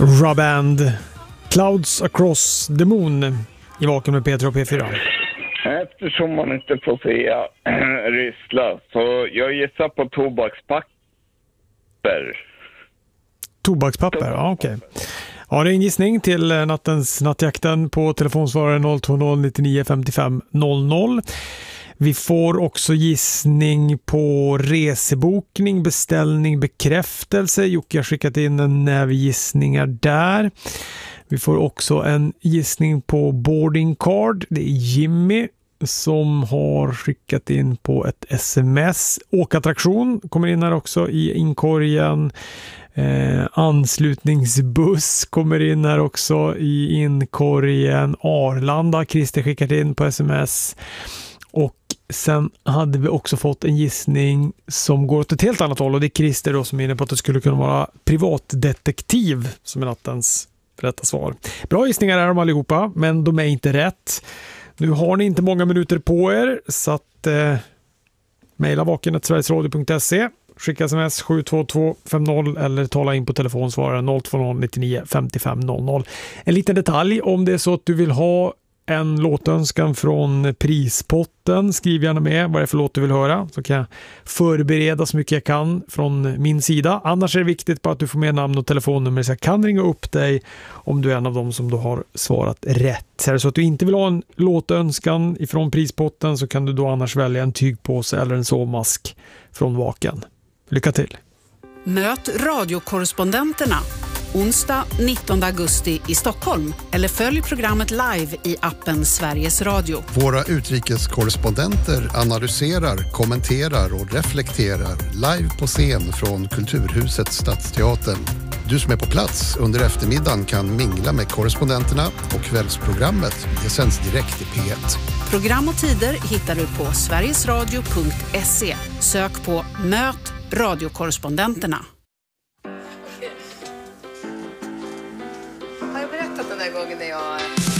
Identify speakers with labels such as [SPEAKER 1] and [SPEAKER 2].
[SPEAKER 1] Raband, Clouds Across the Moon i Vaken med Peter och P4.
[SPEAKER 2] Eftersom man inte får säga ryssla, så jag gissar på tobakspapper.
[SPEAKER 1] Tobakspapper, ja okej. Ja, det är en gissning till nattjakten på telefonsvarare 020 99 55 00. Vi får också gissning på resebokning, beställning, bekräftelse. Jocke har skickat in en näve gissningar där. Vi får också en gissning på boarding card. Det är Jimmy som har skickat in på ett sms. Åkattraktion kommer in här också i inkorgen. Anslutningsbuss kommer in här också i inkorgen. Arlanda, Christer skickat in på sms. Och sen hade vi också fått en gissning som går åt ett helt annat håll, och det är Christer då som är inne på att det skulle kunna vara privatdetektiv som är nattens rätta svar. Bra gissningar är de allihopa, men de är inte rätt. Nu har ni inte många minuter på er, så att mejla vaken@sverigesradio.se, skicka sms 72250 eller tala in på telefonsvararen 020 99 55 00. En liten detalj, om det är så att du vill ha en låtönskan från prispotten, skriv gärna med vad det är för låt du vill höra, så kan jag förbereda så mycket jag kan från min sida. Annars är det viktigt bara att du får med namn och telefonnummer så jag kan ringa upp dig om du är en av dem som då har svarat rätt. Är det så att du inte vill ha en låtönskan ifrån prispotten, så kan du då annars välja en tygpåse eller en sovmask från Vaken. Lycka till!
[SPEAKER 3] Möt radiokorrespondenterna onsdag 19 augusti i Stockholm, eller följ programmet live i appen Sveriges Radio.
[SPEAKER 4] Våra utrikeskorrespondenter analyserar, kommenterar och reflekterar live på scen från Kulturhuset Stadsteatern. Du som är på plats under eftermiddagen kan mingla med korrespondenterna, och kvällsprogrammet det sänds direkt i P1.
[SPEAKER 3] Program och tider hittar du på sverigesradio.se. Sök på Möt radiokorrespondenterna.
[SPEAKER 5] Har jag berättat den där gången när jag